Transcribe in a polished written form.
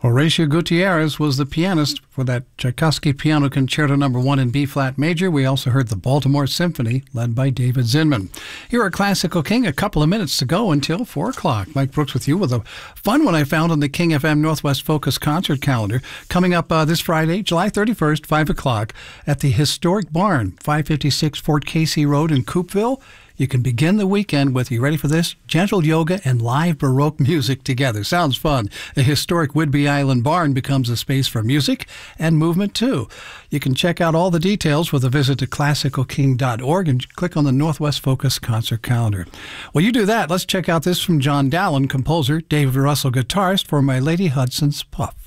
Horacio Gutierrez was the pianist for that Tchaikovsky Piano Concerto No. 1 in B-flat major. We also heard the Baltimore Symphony, led by David Zinman. Here at Classical King, a couple of minutes to go until 4 o'clock. Mike Brooks with you with a fun one I found on the King FM Northwest Focus concert calendar. Coming up this Friday, July 31st, 5 o'clock, at the Historic Barn, 556 Fort Casey Road in Coupeville. You can begin the weekend with, you ready for this? Gentle yoga and live Baroque music together. Sounds fun. The historic Whidbey Island Barn becomes a space for music and movement, too. You can check out all the details with a visit to classicalking.org and click on the Northwest Focus concert calendar. While you do that, let's check out this from John Dallin, composer, David Russell, guitarist for My Lady Hudson's Puff.